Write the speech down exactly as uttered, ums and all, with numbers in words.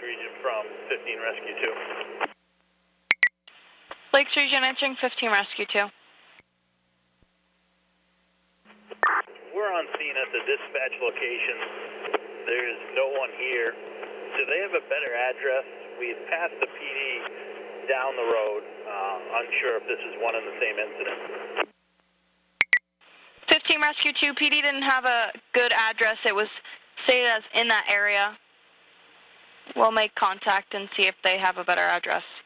Region from fifteen Rescue two. Lakes Region answering fifteen Rescue two. We're on scene at the dispatch location. There's no one here. Do they have a better address? We had passed the P D down the road. Uh, unsure if this is one and the same incident. fifteen Rescue two, P D didn't have a good address. It was stated as in that area. We'll make contact and see if they have a better address.